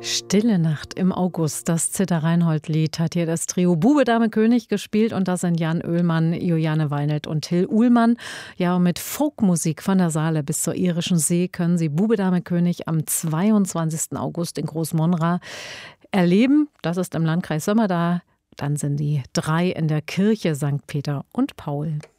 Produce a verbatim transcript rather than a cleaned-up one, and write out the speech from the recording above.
Stille Nacht im August, das Zitter-Reinhold-Lied hat hier das Trio Bube, Dame, König gespielt und das sind Jan Oehlmann, Juliane Weinelt und Till Uhlmann. Ja, und mit Folkmusik von der Saale bis zur Irischen See können Sie Bube, Dame, König am zweiundzwanzigsten August in Großmonra erleben. Das ist im Landkreis Sömmerda. Dann sind die drei in der Kirche Sankt Peter und Paul.